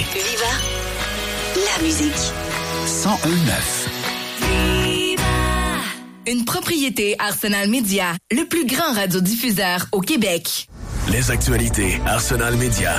Viva la musique. 101.9. Une propriété Arsenal Media, le plus grand radiodiffuseur au Québec. Les actualités Arsenal Media.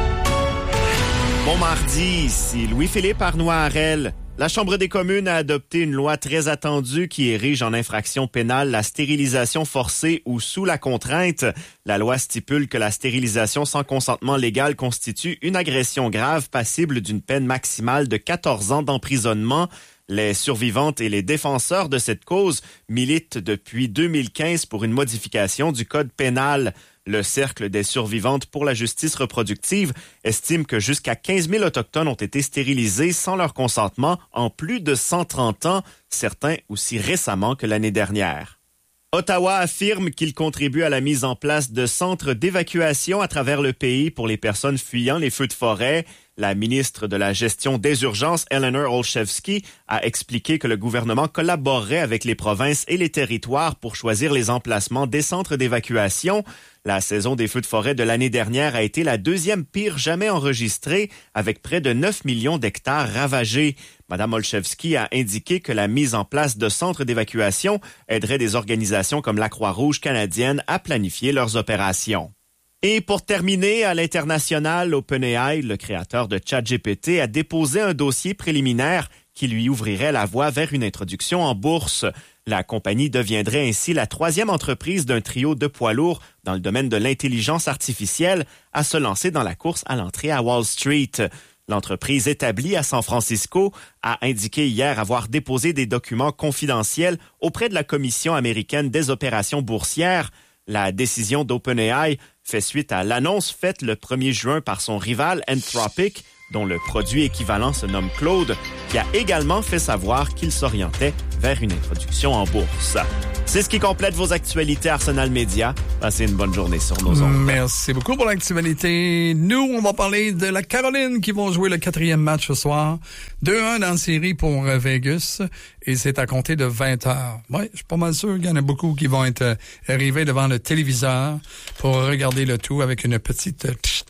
Bon mardi, ici Louis-Philippe Arnois-Harel. La Chambre des communes a adopté une loi très attendue qui érige en infraction pénale la stérilisation forcée ou sous la contrainte. La loi stipule que la stérilisation sans consentement légal constitue une agression grave passible d'une peine maximale de 14 ans d'emprisonnement. Les survivantes et les défenseurs de cette cause militent depuis 2015 pour une modification du code pénal. Le Cercle des survivantes pour la justice reproductive estime que jusqu'à 15 000 Autochtones ont été stérilisés sans leur consentement en plus de 130 ans, certains aussi récemment que l'année dernière. Ottawa affirme qu'il contribue à la mise en place de centres d'évacuation à travers le pays pour les personnes fuyant les feux de forêt. La ministre de la Gestion des urgences, Eleanor Olszewski, a expliqué que le gouvernement collaborerait avec les provinces et les territoires pour choisir les emplacements des centres d'évacuation. La saison des feux de forêt de l'année dernière a été la deuxième pire jamais enregistrée, avec près de 9 millions d'hectares ravagés. Mme Olszewski a indiqué que la mise en place de centres d'évacuation aiderait des organisations comme la Croix-Rouge canadienne à planifier leurs opérations. Et pour terminer, à l'international, OpenAI, le créateur de ChatGPT, a déposé un dossier préliminaire qui lui ouvrirait la voie vers une introduction en bourse. La compagnie deviendrait ainsi la troisième entreprise d'un trio de poids lourds dans le domaine de l'intelligence artificielle à se lancer dans la course à l'entrée à Wall Street. L'entreprise établie à San Francisco a indiqué hier avoir déposé des documents confidentiels auprès de la Commission américaine des opérations boursières. La décision d'OpenAI fait suite à l'annonce faite le 1er juin par son rival Anthropic, dont le produit équivalent se nomme Claude, qui a également fait savoir qu'il s'orientait vers une introduction en bourse. C'est ce qui complète vos actualités Arsenal Media. Passez une bonne journée sur nos ondes. Merci beaucoup pour l'actualité. Nous, on va parler de la Caroline qui vont jouer le 4e match ce soir. 2-1 dans la série pour Vegas et c'est à compter de 20h. Oui, je suis pas mal sûr qu'il y en a beaucoup qui vont être arrivés devant le téléviseur pour regarder le tout avec une petite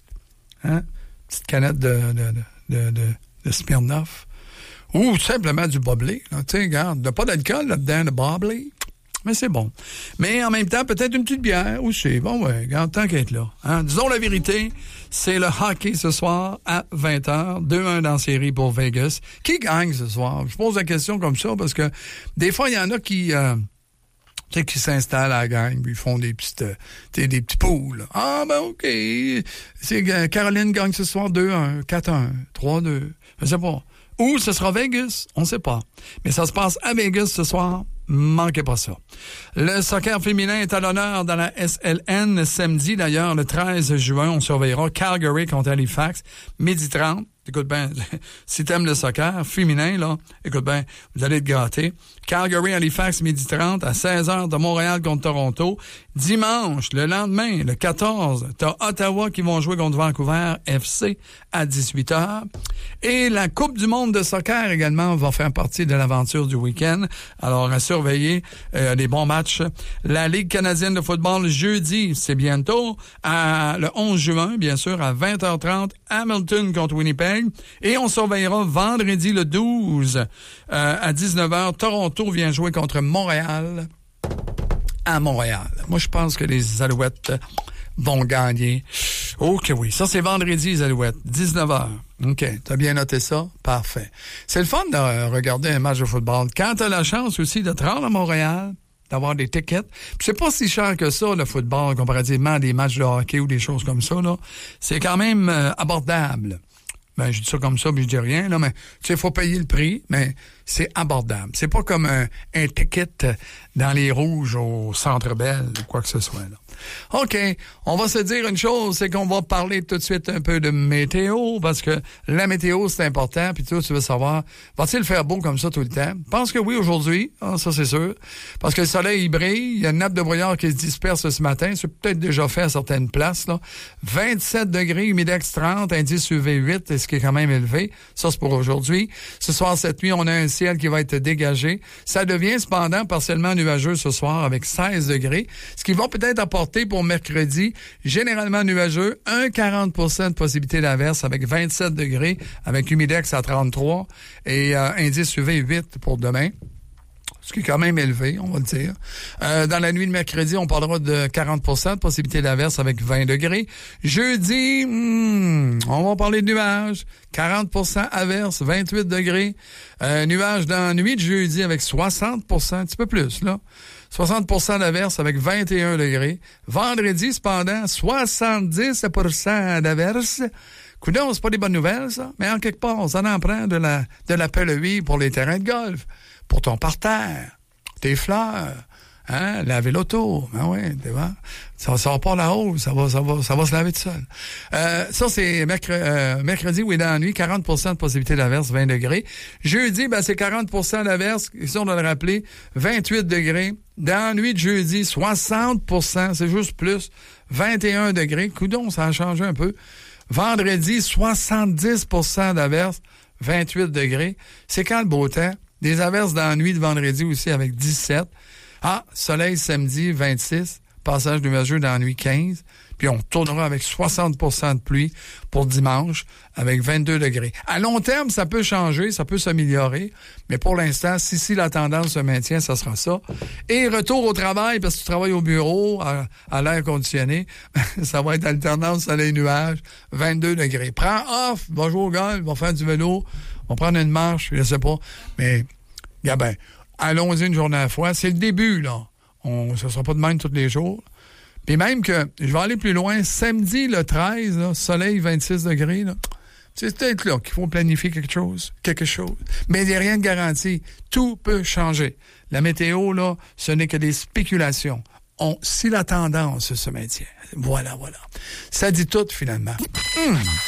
petite canette de Smirnoff. Ou simplement du Bubbly. Tu sais, regarde, pas d'alcool là-dedans, de Bubbly. Mais c'est bon. Mais en même temps, peut-être une petite bière aussi. Bon, ouais, regarde, tant qu'à être là. Hein? Disons la vérité, c'est le hockey ce soir à 20h. 2-1 dans la série pour Vegas. Qui gagne ce soir? Je pose la question comme ça parce que des fois, il y en a qui s'installent à la gang, puis ils font des petites poules. Ah, ben OK. C'est Caroline gagne ce soir 2-1, 4-1, 3-2. Je sais pas. Ou ce sera Vegas, on sait pas. Mais ça se passe à Vegas ce soir. Manquez pas ça. Le soccer féminin est à l'honneur dans la SLN samedi. D'ailleurs, le 13 juin, on surveillera Calgary contre Halifax, 12h30. Écoute bien, si t'aimes le soccer féminin, là, écoute bien, vous allez te gâter. Calgary, Halifax, 12h30, à 16h de Montréal contre Toronto. Dimanche, le lendemain, le 14, t'as Ottawa qui vont jouer contre Vancouver FC à 18h. Et la Coupe du monde de soccer également va faire partie de l'aventure du week-end. Alors, à surveiller des bons matchs. La Ligue canadienne de football, jeudi, c'est bientôt, le 11 juin, bien sûr, à 20h30, Hamilton contre Winnipeg. Et on surveillera vendredi le 12 à 19h. Toronto vient jouer contre Montréal à Montréal. Moi, je pense que les Alouettes vont gagner. OK, oui. Ça, c'est vendredi, les Alouettes. 19h. OK. T'as bien noté ça? Parfait. C'est le fun de regarder un match de football. Quand t'as la chance aussi de te rendre à Montréal, d'avoir des tickets. Puis c'est pas si cher que ça, le football, comparativement à des matchs de hockey ou des choses comme ça, là. C'est quand même abordable. Ben, je dis ça comme ça, mais je dis rien, là, mais, tu sais, faut payer le prix, mais c'est abordable. C'est pas comme un ticket dans les rouges au Centre Bell ou quoi que ce soit, là. OK, on va se dire une chose, c'est qu'on va parler tout de suite un peu de météo, parce que la météo, c'est important, puis toi, tu veux savoir, va-t-il faire beau comme ça tout le temps? Je pense que oui, aujourd'hui, ça c'est sûr, parce que le soleil, il brille, il y a une nappe de brouillard qui se disperse ce matin, c'est peut-être déjà fait à certaines places, là. 27 degrés, humidex 30, indice UV 8, ce qui est quand même élevé, ça c'est pour aujourd'hui. Ce soir, cette nuit, on a un ciel qui va être dégagé. Ça devient cependant partiellement nuageux ce soir avec 16 degrés, ce qui va peut-être apporter reporté pour mercredi. Généralement nuageux, 40% de possibilité d'averse avec 27 degrés, avec humidex à 33 et indice UV 8 pour demain. Ce qui est quand même élevé, on va le dire. Dans la nuit de mercredi, on parlera de 40% de possibilité d'averse avec 20 degrés. Jeudi, on va parler de nuages. 40% averse, 28 degrés. Nuages dans la nuit de jeudi avec 60%, un petit peu plus, là. 60% d'averse avec 21 degrés. Vendredi, cependant, 70% d'averse. Coudonc, c'est pas des bonnes nouvelles, ça. Mais en quelque part, ça en prend de la pelle-huile pour les terrains de golf. Pour ton parterre, tes fleurs, hein, laver l'auto, ben ouais, ça va pas là-haut, ça va se laver tout seul. Ça, c'est mercredi, oui, dans la nuit, 40% de possibilité d'averse, 20 degrés. Jeudi, ben, c'est 40% d'averse, ici, on doit le rappeler, 28 degrés. Dans la nuit de jeudi, 60%, c'est juste plus, 21 degrés. Coudonc, ça a changé un peu. Vendredi, 70% d'averse, 28 degrés. C'est quand le beau temps? Des averses dans la nuit de vendredi aussi avec 17. Soleil samedi, 26. Passage nuageux dans la nuit, 15. Puis on tournera avec 60% de pluie pour dimanche avec 22 degrés. À long terme, ça peut changer, ça peut s'améliorer. Mais pour l'instant, si la tendance se maintient, ça sera ça. Et retour au travail, parce que tu travailles au bureau, à l'air conditionné, ça va être alternance soleil-nuage, 22 degrés. Prends off, va jouer au golf, va faire du vélo, on va prendre une marche, je sais pas. Mais, allons-y une journée à la fois. C'est le début, là. Ça sera pas de même tous les jours. Puis même que, je vais aller plus loin, samedi, le 13, là, soleil 26 degrés, là, c'est peut-être là qu'il faut planifier quelque chose. Mais il n'y a rien de garanti. Tout peut changer. La météo, là, ce n'est que des spéculations. Si la tendance se maintient. Voilà. Ça dit tout, finalement.